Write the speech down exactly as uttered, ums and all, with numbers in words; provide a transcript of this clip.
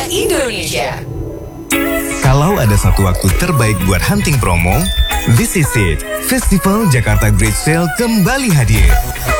Asia Indonesia. Kalau ada satu waktu terbaik buat hunting promo, this is it. Festival Jakarta Great Sale kembali hadir.